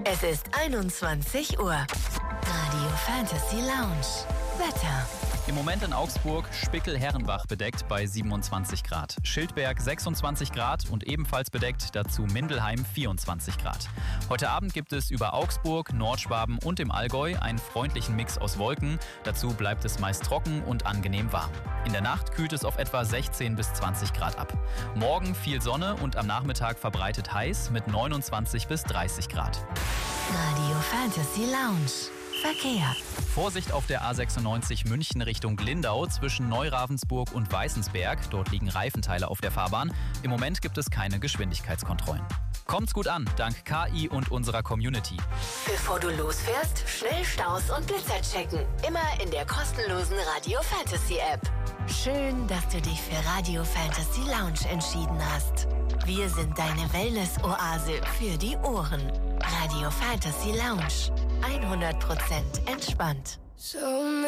Es ist 21 Uhr. Radio Fantasy Lounge. Wetter. Im Moment in Augsburg Spickel-Herrenbach bedeckt bei 27 Grad. Schildberg 26 Grad und ebenfalls bedeckt, dazu Mindelheim 24 Grad. Heute Abend gibt es über Augsburg, Nordschwaben und im Allgäu einen freundlichen Mix aus Wolken. Dazu bleibt es meist trocken und angenehm warm. In der Nacht kühlt es auf etwa 16 bis 20 Grad ab. Morgen viel Sonne und am Nachmittag verbreitet heiß mit 29 bis 30 Grad. Radio Fantasy Lounge. Verkehr. Vorsicht auf der A96 München Richtung Lindau zwischen Neuravensburg und Weißensberg. Dort liegen Reifenteile auf der Fahrbahn. Im Moment gibt es keine Geschwindigkeitskontrollen. Kommt's gut an, dank KI und unserer Community. Bevor du losfährst, schnell Staus und Blitzer checken. Immer in der kostenlosen Radio Fantasy App. Schön, dass du dich für Radio Fantasy Lounge entschieden hast. Wir sind deine Wellness-Oase für die Ohren. Radio Fantasy Lounge. 100% entspannt.